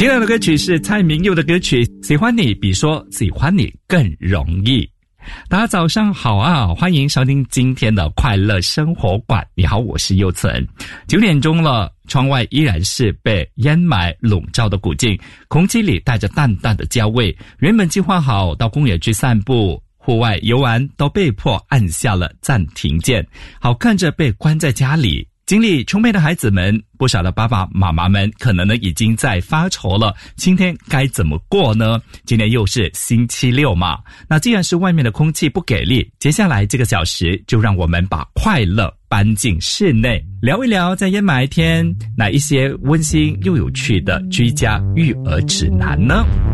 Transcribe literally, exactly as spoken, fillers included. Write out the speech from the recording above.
听到的歌曲是蔡明佑的歌曲《喜欢你比说喜欢你更容易》。大家早上好啊，欢迎收听今天的快乐生活馆。你好，我是佑存。九点钟了，窗外依然是被烟霾笼罩的古镜，空气里带着淡淡的焦味。原本计划好到公园去散步，户外游玩都被迫按下了暂停键。好看着被关在家里精力充沛的孩子们，不少的爸爸妈妈们可能呢已经在发愁了，今天该怎么过呢？今天又是星期六嘛，那既然是外面的空气不给力，接下来这个小时就让我们把快乐搬进室内，聊一聊在烟霾天哪一些温馨又有趣的居家育儿指南呢？